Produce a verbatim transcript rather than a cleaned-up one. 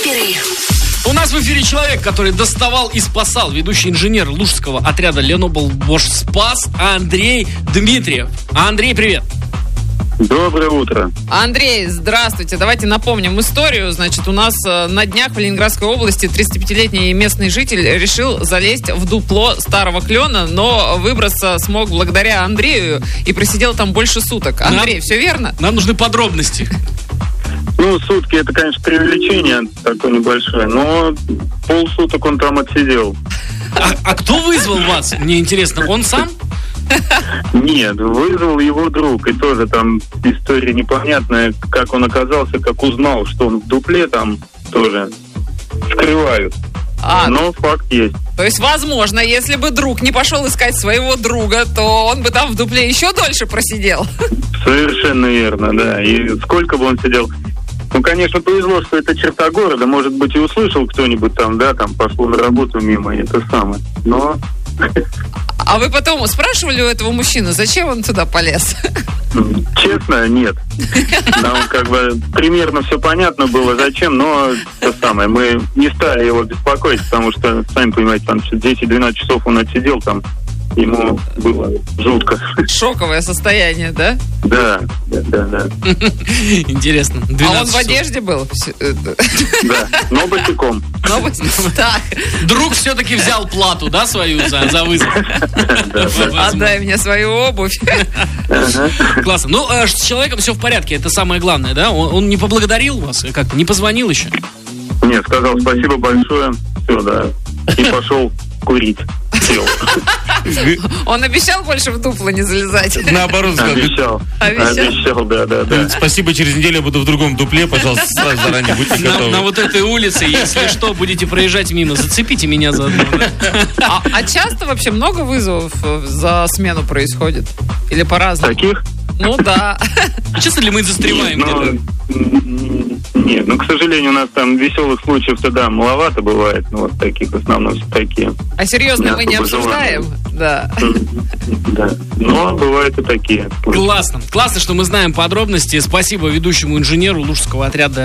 У нас в эфире человек, который доставал и спасал, ведущий инженер лужского отряда Ленобль Бош Спас, Андрей Дмитриев. Андрей, привет. Доброе утро. Андрей, здравствуйте. Давайте напомним историю. Значит, у нас на днях в Ленинградской области тридцатипятилетний местный житель решил залезть в дупло старого клена, но выбраться смог благодаря Андрею и просидел там больше суток. Андрей, нам, все верно? Нам нужны подробности. Ну, сутки это, конечно, преувеличение такое небольшое, но полсуток он там отсидел. А, а кто вызвал вас? Мне интересно, он сам? Нет, вызвал его друг, и тоже там история непонятная, как он оказался, как узнал, что он в дупле, там тоже скрывают. А, но факт есть. То есть, возможно, если бы друг не пошел искать своего друга, то он бы там в дупле еще дольше просидел. Совершенно верно, да. И сколько бы он сидел... Ну, конечно, повезло, что это черта города. Может быть, и услышал кто-нибудь там, да, там пошел на работу мимо, и это самое. Но... А вы потом спрашивали у этого мужчины, зачем он туда полез? Честно, нет. Нам как бы примерно все понятно было, зачем, но то самое, мы не стали его беспокоить, потому что, сами понимаете, там десять-двенадцать часов он отсидел там. Ему было жутко. Шоковое состояние, да? Да, да, да, да. Интересно. А он в одежде был? Да, но босиком. Но босиком. Так. Друг все-таки взял плату, да, свою за, за вызов? Отдай мне свою обувь. Классно. Ну, с человеком все в порядке, это самое главное, да? Он, он не поблагодарил вас? Как-то не позвонил еще? Нет, сказал спасибо большое. Все, да. И пошел курить. Сел. Он обещал больше в дупло не залезать? Наоборот, обещал. Обещал? Обещал, да, да, да. Спасибо, через неделю я буду в другом дупле, пожалуйста, сразу заранее будьте готовы. На, на вот этой улице, если что, будете проезжать мимо, зацепите меня заодно. Да? А, а часто вообще много вызовов за смену происходит? Или по-разному? Таких? Ну да. Часто ли мы застреваем где-то? Нет, ну, к сожалению, у нас там веселых случаев-то, да, маловато бывает. Ну, вот таких в основном все такие. А серьезно мы не обсуждаем? Да. Да, но бывают и такие. Классно. Классно, что мы знаем подробности. Спасибо ведущему инженеру лужского отряда